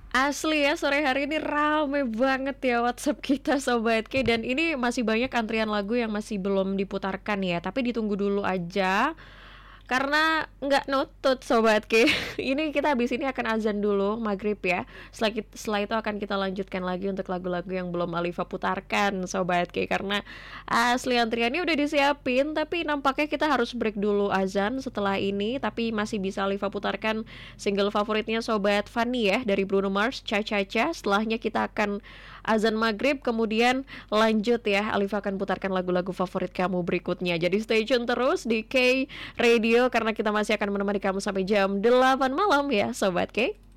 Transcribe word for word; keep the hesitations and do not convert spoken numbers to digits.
Asli ya, sore hari ini rame banget ya WhatsApp kita Sobat K. Dan ini masih banyak antrian lagu yang masih belum diputarkan ya. Tapi ditunggu dulu aja karena nggak nutut Sobat K. Ini kita habis ini akan azan dulu maghrib ya. Setelah, kit- setelah itu akan kita lanjutkan lagi untuk lagu-lagu yang belum Alifa putarkan Sobat K. Karena asli antriannya udah disiapin, tapi nampaknya kita harus break dulu azan setelah ini. Tapi masih bisa Alifa putarkan single favoritnya Sobat Fanny ya, dari Bruno Mars, Cha Cha Cha. Setelahnya kita akan azan maghrib, kemudian lanjut ya, Alifa akan putarkan lagu-lagu favorit kamu berikutnya. Jadi stay tune terus di K Radio karena kita masih akan menemani kamu sampai jam delapan malam ya Sobat K.